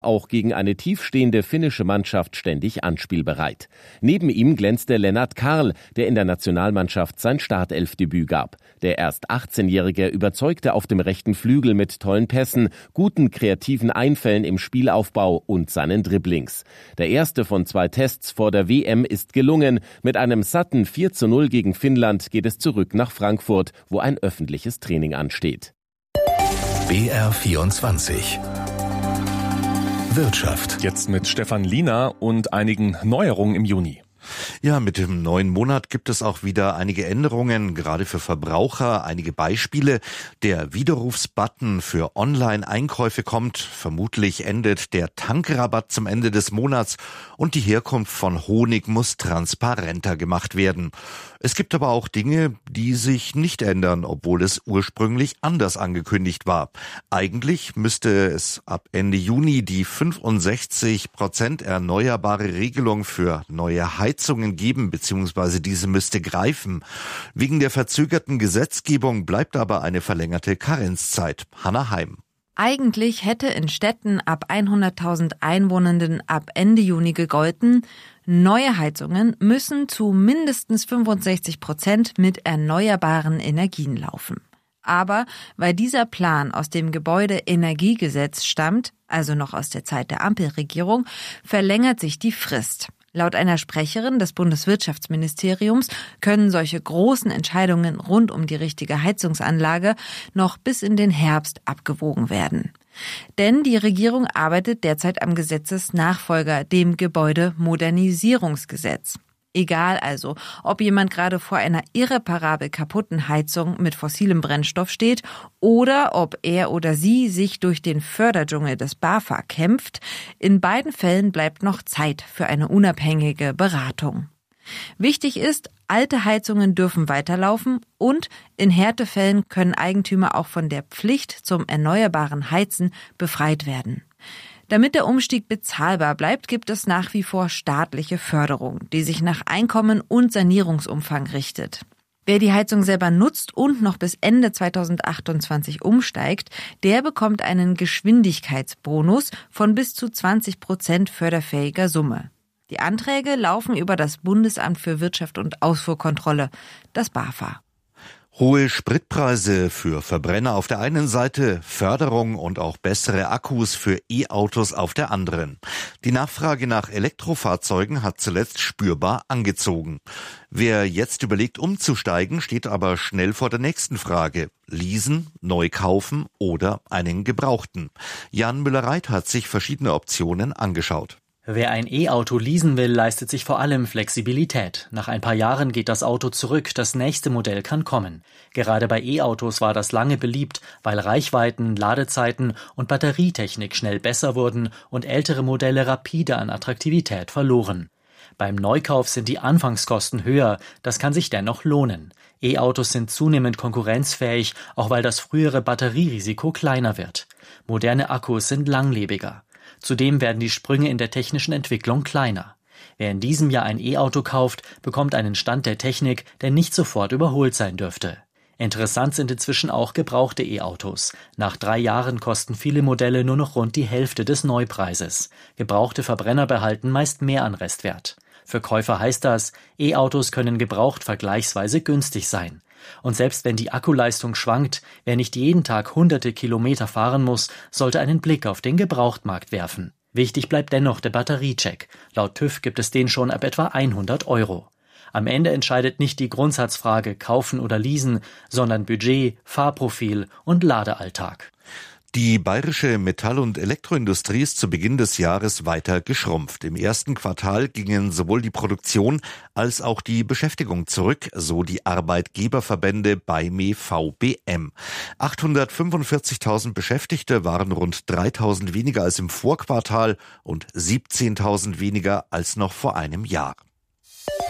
Auch gegen eine tiefstehende finnische Mannschaft ständig anspielbereit. Neben ihm glänzte Lennart Karl, der in der Nationalmannschaft sein Startelfdebüt gab. Der erst 18-Jährige überzeugte auf dem rechten Flügel mit tollen Pässen, guten kreativen Einfällen im Spielaufbau und seinen Dribblings. Der erste von 2 Tests vor der WM ist gelungen. Mit einem satten 4:0 gegen Finnland geht es zurück nach Frankfurt, wo ein öffentliches Training ansteht. BR24 Wirtschaft. Jetzt mit Stefan Liener und einigen Neuerungen im Juni. Ja, mit dem neuen Monat gibt es auch wieder einige Änderungen, gerade für Verbraucher. Einige Beispiele. Der Widerrufsbutton für Online-Einkäufe kommt. Vermutlich endet der Tankrabatt zum Ende des Monats und die Herkunft von Honig muss transparenter gemacht werden. Es gibt aber auch Dinge, die sich nicht ändern, obwohl es ursprünglich anders angekündigt war. Eigentlich müsste es ab Ende Juni die 65% erneuerbare Regelung für neue Heizungen geben, beziehungsweise diese müsste greifen. Wegen der verzögerten Gesetzgebung bleibt aber eine verlängerte Karenzzeit. Hanna Heim. Eigentlich hätte in Städten ab 100.000 Einwohnenden ab Ende Juni gegolten, neue Heizungen müssen zu mindestens 65% mit erneuerbaren Energien laufen. Aber weil dieser Plan aus dem Gebäudeenergiegesetz stammt, also noch aus der Zeit der Ampelregierung, verlängert sich die Frist. Laut einer Sprecherin des Bundeswirtschaftsministeriums können solche großen Entscheidungen rund um die richtige Heizungsanlage noch bis in den Herbst abgewogen werden. Denn die Regierung arbeitet derzeit am Gesetzesnachfolger, dem Gebäudemodernisierungsgesetz. Egal also, ob jemand gerade vor einer irreparabel kaputten Heizung mit fossilem Brennstoff steht oder ob er oder sie sich durch den Förderdschungel des BAFA kämpft, in beiden Fällen bleibt noch Zeit für eine unabhängige Beratung. Wichtig ist, alte Heizungen dürfen weiterlaufen und in Härtefällen können Eigentümer auch von der Pflicht zum erneuerbaren Heizen befreit werden. Damit der Umstieg bezahlbar bleibt, gibt es nach wie vor staatliche Förderung, die sich nach Einkommen und Sanierungsumfang richtet. Wer die Heizung selber nutzt und noch bis Ende 2028 umsteigt, der bekommt einen Geschwindigkeitsbonus von bis zu 20% förderfähiger Summe. Die Anträge laufen über das Bundesamt für Wirtschaft und Ausfuhrkontrolle, das BAFA. Hohe Spritpreise für Verbrenner auf der einen Seite, Förderung und auch bessere Akkus für E-Autos auf der anderen. Die Nachfrage nach Elektrofahrzeugen hat zuletzt spürbar angezogen. Wer jetzt überlegt umzusteigen, steht aber schnell vor der nächsten Frage. Leasen, neu kaufen oder einen gebrauchten. Jan Müller-Reit hat sich verschiedene Optionen angeschaut. Wer ein E-Auto leasen will, leistet sich vor allem Flexibilität. Nach ein paar Jahren geht das Auto zurück, das nächste Modell kann kommen. Gerade bei E-Autos war das lange beliebt, weil Reichweiten, Ladezeiten und Batterietechnik schnell besser wurden und ältere Modelle rapide an Attraktivität verloren. Beim Neukauf sind die Anfangskosten höher, das kann sich dennoch lohnen. E-Autos sind zunehmend konkurrenzfähig, auch weil das frühere Batterierisiko kleiner wird. Moderne Akkus sind langlebiger. Zudem werden die Sprünge in der technischen Entwicklung kleiner. Wer in diesem Jahr ein E-Auto kauft, bekommt einen Stand der Technik, der nicht sofort überholt sein dürfte. Interessant sind inzwischen auch gebrauchte E-Autos. Nach 3 Jahren kosten viele Modelle nur noch rund die Hälfte des Neupreises. Gebrauchte Verbrenner behalten meist mehr an Restwert. Für Käufer heißt das, E-Autos können gebraucht vergleichsweise günstig sein. Und selbst wenn die Akkuleistung schwankt, wer nicht jeden Tag hunderte Kilometer fahren muss, sollte einen Blick auf den Gebrauchtmarkt werfen. Wichtig bleibt dennoch der Batteriecheck. Laut TÜV gibt es den schon ab etwa 100 €. Am Ende entscheidet nicht die Grundsatzfrage kaufen oder leasen, sondern Budget, Fahrprofil und Ladealltag. Die bayerische Metall- und Elektroindustrie ist zu Beginn des Jahres weiter geschrumpft. Im ersten Quartal gingen sowohl die Produktion als auch die Beschäftigung zurück, so die Arbeitgeberverbände BAIME VBM. 845.000 Beschäftigte waren rund 3.000 weniger als im Vorquartal und 17.000 weniger als noch vor einem Jahr.